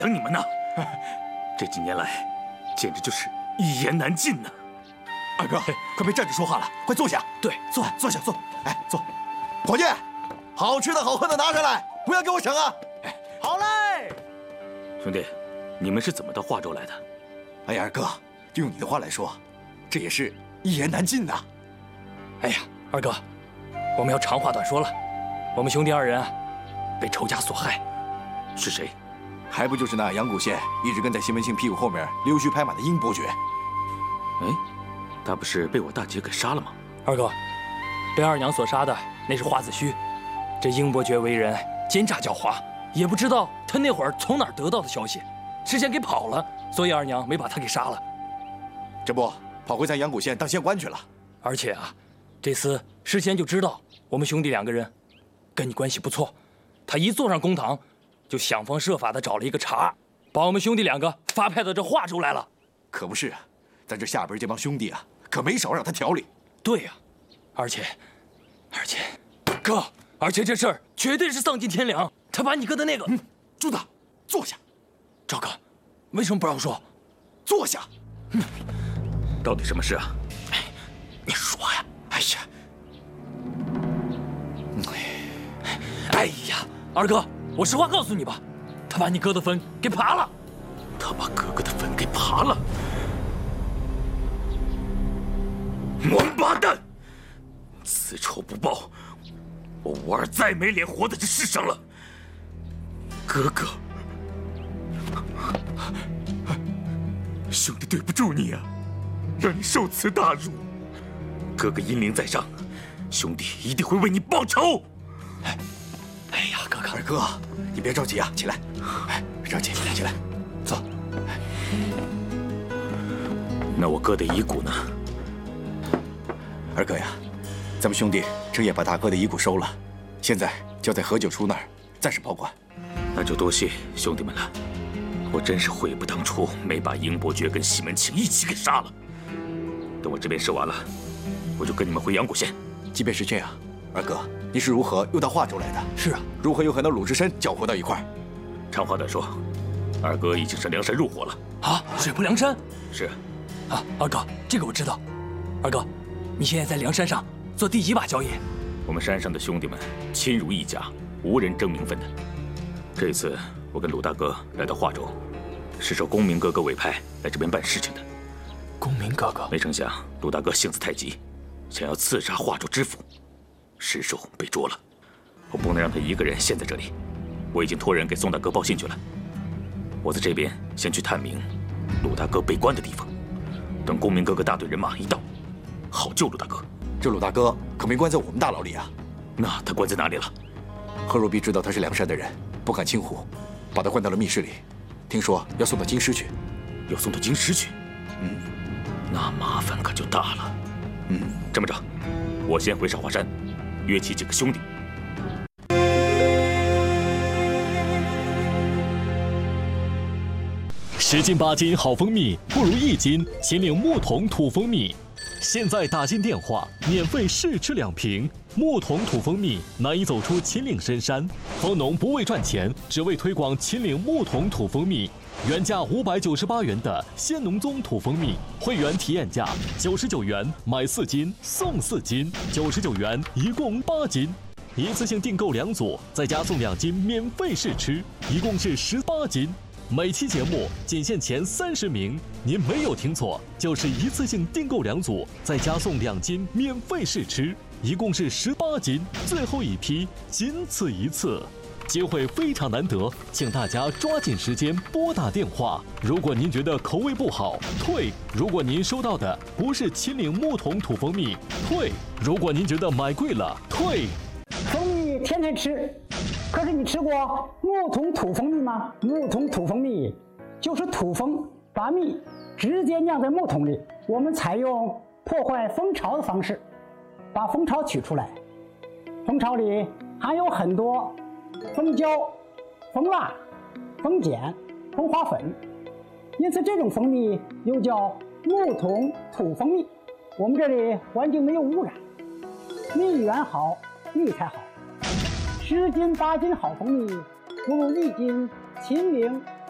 等你们呢。这几年来，简直就是一言难尽呢。 二哥，快别站着说话了，快坐下。 对， 坐下。哎，坐。伙计，好吃的好喝的拿上来，不要给我省啊！哎，好嘞。 兄弟，你们是怎么到华州来的？ 哎呀，二哥，用你的话来说，这也是一言难尽呐。 哎呀，二哥，我们要长话短说了，我们兄弟二人被仇家所害。 是谁？ 还不就是那阳谷县一直跟在西门庆屁股后面溜须拍马的殷伯爵？ 哎，他不是被我大姐给杀了吗？ 二哥，被二娘所杀的那是花子虚。这殷伯爵为人奸诈狡猾，也不知道他那会儿从哪儿得到的消息，事先给跑了，所以二娘没把他给杀了。 这不跑回咱阳谷县当县官去了。 而且啊，这厮事先就知道我们兄弟两个人跟你关系不错，他一坐上公堂，就想方设法的找了一个茬，把我们兄弟两个发派到这华州来了。 可不是啊，咱这下边这帮兄弟啊，可没少让他调理。 对呀，而且，哥，而且这事儿绝对是丧尽天良。他把你哥的那个…… 朱子，坐下。 赵哥，为什么不让说？ 坐下。 到底什么事啊？ 你说呀！哎呀，二哥，我实话告诉你吧，他把你哥的坟给爬了。 他把哥哥的坟给爬了！王八蛋！此仇不报，我吴二再没脸活在这世上了。哥哥，兄弟对不住你啊，让你受此大辱。哥哥英灵在上，兄弟一定会为你报仇。 哎呀，哥哥， 二哥，你别着急啊，起来。哎，别着急，起来，坐。 那我哥的遗骨呢？ 二哥呀，咱们兄弟这也把大哥的遗骨收了，现在交在何九叔那儿，暂时保管。 那就多谢兄弟们了。我真是悔不当初，没把殷伯爵跟西门庆一起给杀了。等我这边事完了，我就跟你们回阳谷县。 即便是这样，二哥，你是如何又到华州来的？ 是啊， 如何又和那鲁智深搅和到一块儿？ 长话短说，二哥已经是梁山入伙了。 啊，水泊梁山？ 是。 啊，二哥，这个我知道。二哥，你现在在梁山上做第几把交椅？ 我们山上的兄弟们亲如一家，无人争名分的。这次我跟鲁大哥来到华州，是受公明哥哥委派来这边办事情的。 公明哥哥？ 没成想鲁大哥性子太急，想要刺杀华州知府，失手被捉了。我不能让他一个人陷在这里，我已经托人给宋大哥报信去了。我在这边先去探明鲁大哥被关的地方，等公明哥哥大队人马一到，好救鲁大哥。 这鲁大哥可没关在我们大牢里啊。 那他关在哪里了？ 贺若弼知道他是梁山的人，不敢轻忽，把他关到了密室里。听说要送到京师去。 要送到京师去？那麻烦可就大了。这么着，我先回少华山，约起几个兄弟。 10斤8斤好蜂蜜，不如1斤秦岭牧童土蜂蜜。现在打进电话，免费试吃2瓶。牧童土蜂蜜难以走出秦岭深山，蜂农不为赚钱，只为推广秦岭牧童土蜂蜜。原价598元的鲜农宗土蜂蜜，会员体验价99元，买4斤送4斤，99元一共8斤。一次性订购2组，再加送2斤免费试吃，一共是18斤。每期节目仅限前30名，您没有听错，就是一次性订购2组，再加送2斤免费试吃，一共是18斤，最后一批，仅此一次，机会非常难得，请大家抓紧时间拨打电话。如果您觉得口味不好，退；如果您收到的不是秦岭牧童土蜂蜜，退；如果您觉得买贵了，退。 蜂蜜天天吃，可是你吃过牧童土蜂蜜吗？牧童土蜂蜜就是土蜂把蜜直接酿在木桶里，我们采用破坏蜂巢的方式，把蜂巢取出来。蜂巢里含有很多蜂胶、蜂蜡、蜂碱、蜂花粉，因此这种蜂蜜又叫牧童土蜂蜜。我们这里环境没有污染，蜜源好，蜜才好。10斤8斤好蜂蜜，不如1斤秦岭